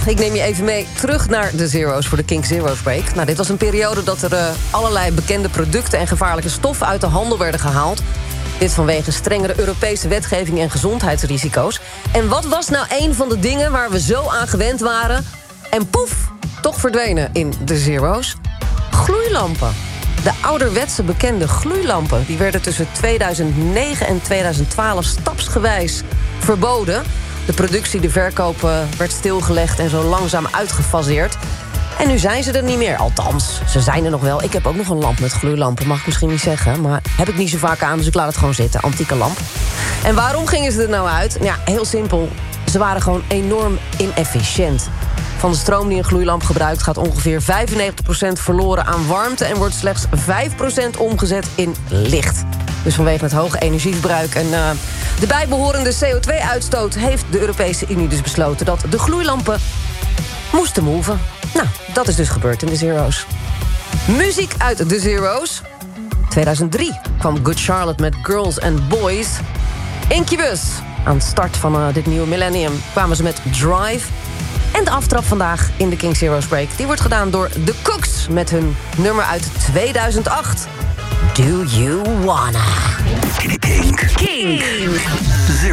Ik neem je even mee terug naar de Zero's voor de Kink Zero's Break. Nou, dit was een periode dat er allerlei bekende producten en gevaarlijke stoffen uit de handel werden gehaald. Dit vanwege strengere Europese wetgeving en gezondheidsrisico's. En wat was nou een van de dingen waar we zo aan gewend waren en poef, toch verdwenen in de Zero's? Gloeilampen. De ouderwetse bekende gloeilampen die werden tussen 2009 en 2012 stapsgewijs verboden. De productie, de verkoop werd stilgelegd en zo langzaam uitgefaseerd. En nu zijn ze er niet meer. Althans, ze zijn er nog wel. Ik heb ook nog een lamp met gloeilampen, mag ik misschien niet zeggen. Maar heb ik niet zo vaak aan, dus ik laat het gewoon zitten. Antieke lamp. En waarom gingen ze er nou uit? Ja, heel simpel. Ze waren gewoon enorm inefficiënt. Van de stroom die een gloeilamp gebruikt gaat ongeveer 95% verloren aan warmte en wordt slechts 5% omgezet in licht. Dus vanwege het hoge energieverbruik en de bijbehorende CO2-uitstoot heeft de Europese Unie dus besloten dat de gloeilampen moesten moven. Nou, dat is dus gebeurd in de Zero's. Muziek uit de Zero's. 2003 kwam Good Charlotte met Girls and Boys. Incubus. Aan het start van dit nieuwe millennium kwamen ze met Drive. En de aftrap vandaag in de Kink Zero's Break, die wordt gedaan door The Cooks met hun nummer uit 2008. Do You Wanna? Kink. Kink. Zero.